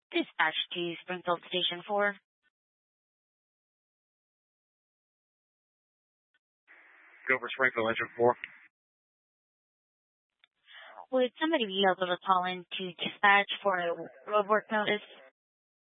Dispatch to Springfield Station 4. Go for Springfield Engine 4. Would somebody be able to call in to dispatch for a roadwork notice?